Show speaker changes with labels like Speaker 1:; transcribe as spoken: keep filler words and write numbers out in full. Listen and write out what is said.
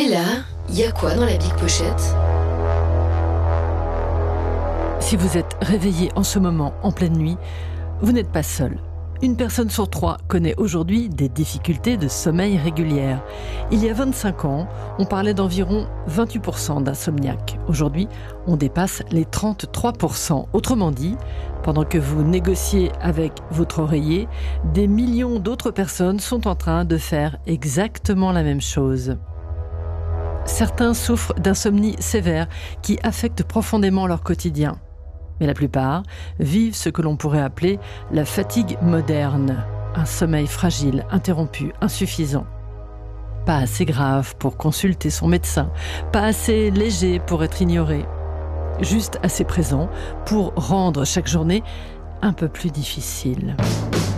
Speaker 1: Et là, il y a quoi dans la Big Pochette ?
Speaker 2: Si vous êtes réveillé en ce moment, en pleine nuit, vous n'êtes pas seul. Une personne sur trois connaît aujourd'hui des difficultés de sommeil régulières. Il y a vingt-cinq ans, on parlait d'environ vingt-huit pour cent d'insomniaques. Aujourd'hui, on dépasse les trente-trois pour cent. Autrement dit, pendant que vous négociez avec votre oreiller, des millions d'autres personnes sont en train de faire exactement la même chose. Certains souffrent d'insomnie sévère qui affecte profondément leur quotidien. Mais la plupart vivent ce que l'on pourrait appeler la fatigue moderne, un sommeil fragile, interrompu, insuffisant. Pas assez grave pour consulter son médecin, pas assez léger pour être ignoré, juste assez présent pour rendre chaque journée un peu plus difficile.